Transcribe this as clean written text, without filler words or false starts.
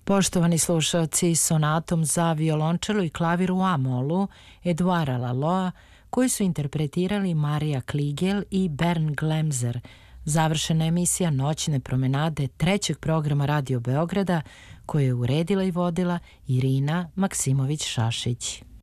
Poštovani slušalci, sonatom za violončelo i klavir u A-molu Eduara Laloa, koju su interpretirali Marija Kligel i Bernd Glemser, završena emisija Noćne promenade trećeg programa Radio Beograda, koju je uredila i vodila Irina Maksimović-Šašić.